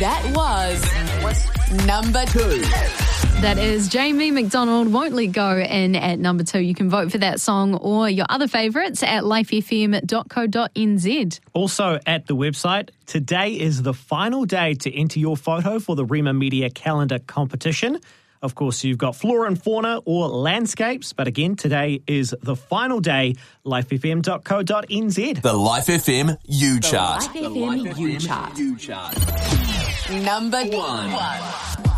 That was number 2. That is Jamie McDonald, Won't Let Go, in at number 2. You can vote for that song or your other favourites at lifefm.co.nz. Also at the website, today is the final day to enter your photo for the Rema Media Calendar competition. Of course, you've got flora and fauna or landscapes, but again, today is the final day. lifefm.co.nz. The Life FM U Chart. Life FM U Chart. Number 1.